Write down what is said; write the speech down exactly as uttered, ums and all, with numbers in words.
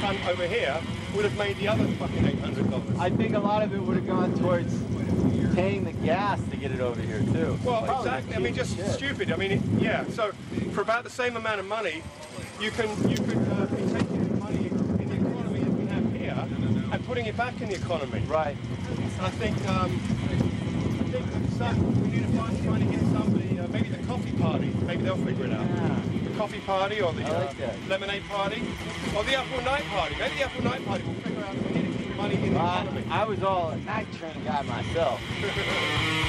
ton over here would have made the other fucking eight hundred dollars. I think a lot of it would have gone towards paying the gas to get it over here too. Well, Like, exactly. I mean, just shit. stupid. I mean, it, yeah. So for about the same amount of money, you can you could uh, be taking the money in the economy that we have here and putting it back in the economy. Right. And I think um, I think so we need to find trying to get somebody, uh, maybe the coffee party. Maybe they'll figure it out. Yeah. The coffee party or the I like uh, that. lemonade party or the apple night party. Maybe the apple night party will figure out that we need to keep money in the Uh, economy. I was all a night train guy myself.